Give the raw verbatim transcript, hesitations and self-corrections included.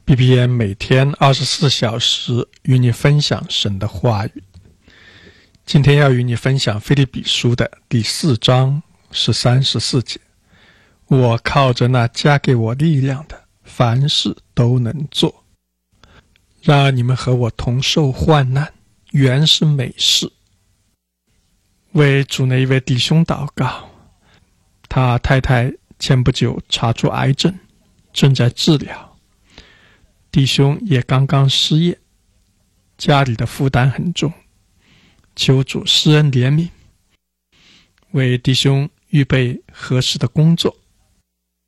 B P M 每天二十四小时与你分享神的话语。今天要与你分享腓立比书的第四章十三、十四节。我靠着那加给我力量的，凡事都能做。然而你们和我同受患难，原是美事。为主内一位弟兄祷告，他太太前不久查出癌症，正在治疗，弟兄也刚刚失业，家里的负担很重，求主施恩怜悯，为弟兄预备合适的工作，